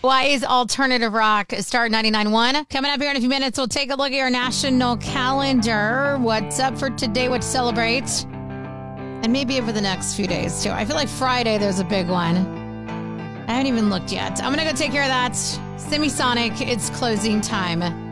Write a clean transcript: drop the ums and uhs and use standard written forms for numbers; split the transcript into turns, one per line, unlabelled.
Hawaii's alternative rock, Star 99.1. Coming up here in a few minutes, we'll take a look at your national calendar. What's up for today, what to celebrate, and maybe over the next few days, too. I feel like Friday, there's a big one. I haven't even looked yet. I'm going to go take care of that. Semisonic, it's closing time.